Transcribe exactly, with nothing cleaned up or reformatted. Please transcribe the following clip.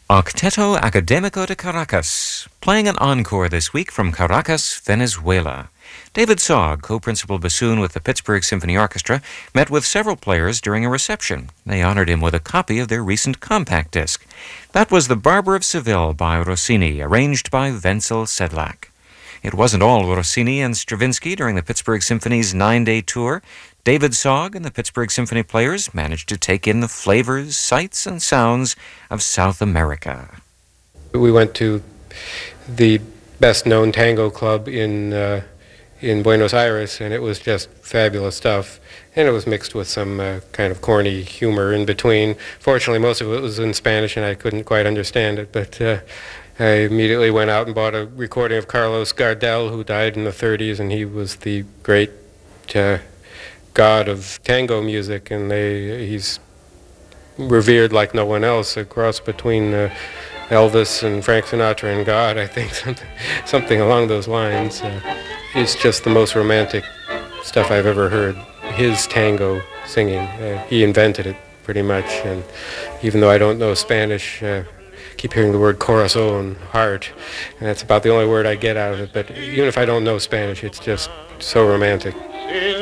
Octeto Académico de Caracas, playing an encore this week from Caracas, Venezuela. David Sogg, co-principal bassoon with the Pittsburgh Symphony Orchestra, met with several players during a reception. They honored him with a copy of their recent compact disc. That was The Barber of Seville by Rossini, arranged by Wenzel Sedlak. It wasn't all Rossini and Stravinsky during the Pittsburgh Symphony's nine-day tour. David Sogg and the Pittsburgh Symphony Players managed to take in the flavors, sights, and sounds of South America. We went to the best-known tango club in uh, in Buenos Aires, and it was just fabulous stuff. And it was mixed with some uh, kind of corny humor in between. Fortunately, most of it was in Spanish, and I couldn't quite understand it, but uh, I immediately went out and bought a recording of Carlos Gardel, who died in the thirties, and he was the great uh, god of tango music, and they, he's revered like no one else, a cross between uh, Elvis and Frank Sinatra and God, I think, something, something along those lines. Uh, it's just the most romantic stuff I've ever heard. His tango singing, uh, he invented it pretty much, and even though I don't know Spanish, uh, keep hearing the word corazón, heart, and that's about the only word I get out of it, but even if I don't know Spanish, it's just so romantic.